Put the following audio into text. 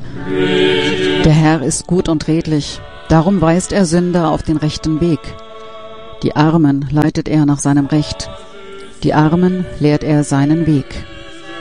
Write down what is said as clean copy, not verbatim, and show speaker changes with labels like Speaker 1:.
Speaker 1: Der Herr ist gut und redlich, darum weist er Sünder auf den rechten Weg. Die Armen leitet er nach seinem Recht, die Armen lehrt er seinen Weg.